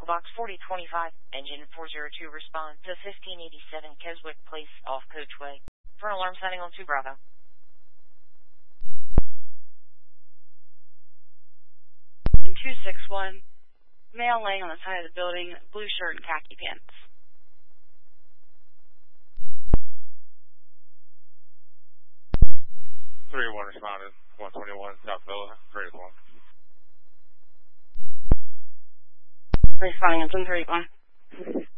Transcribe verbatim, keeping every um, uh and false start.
Box forty twenty-five, engine four zero two, respond to fifteen eighty-seven Keswick Place off Coachway. For an alarm signing on two Bravo. two six one, male laying on the side of the building, blue shirt and khaki pants. three one responded, one twenty-one South Villa, three one. Responding on three one.